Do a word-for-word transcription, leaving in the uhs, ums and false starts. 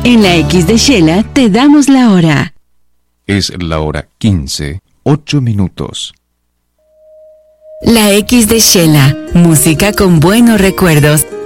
En la X de Shela te damos la hora. Es la hora quince, ocho minutos. La X de Shela, música con buenos recuerdos.